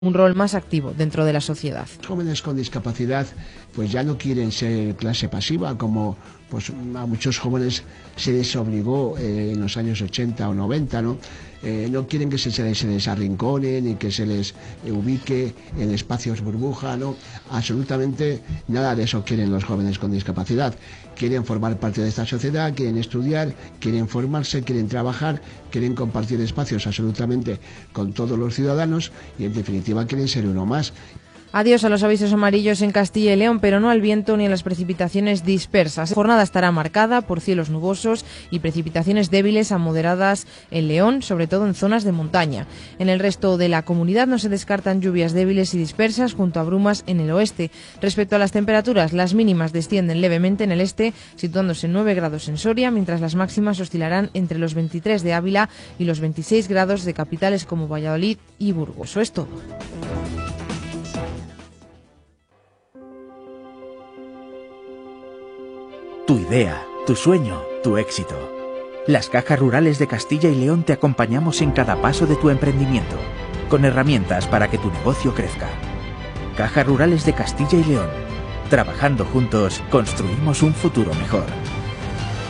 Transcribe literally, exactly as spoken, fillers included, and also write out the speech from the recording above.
un rol más activo dentro de la sociedad. Los jóvenes con discapacidad pues ya no quieren ser clase pasiva, como pues a muchos jóvenes se les obligó eh, en los años ochenta o noventa, ¿no? Eh, no quieren que se, se, les, se les arrinconen y que se les eh, ubique en espacios burbuja, ¿no? Absolutamente nada de eso quieren los jóvenes con discapacidad. Quieren formar parte de esta sociedad, quieren estudiar, quieren formarse, quieren trabajar, quieren compartir espacios absolutamente con todos los ciudadanos y en definitiva quieren ser uno más. Adiós a los avisos amarillos en Castilla y León, pero no al viento ni a las precipitaciones dispersas. La jornada estará marcada por cielos nubosos y precipitaciones débiles a moderadas en León, sobre todo en zonas de montaña. En el resto de la comunidad no se descartan lluvias débiles y dispersas junto a brumas en el oeste. Respecto a las temperaturas, las mínimas descienden levemente en el este, situándose en nueve grados en Soria, mientras las máximas oscilarán entre los veintitrés de Ávila y los veintiséis grados de capitales como Valladolid y Burgos. Eso es todo. Tu idea, tu sueño, tu éxito. Las Cajas Rurales de Castilla y León te acompañamos en cada paso de tu emprendimiento, con herramientas para que tu negocio crezca. Cajas Rurales de Castilla y León. Trabajando juntos, construimos un futuro mejor.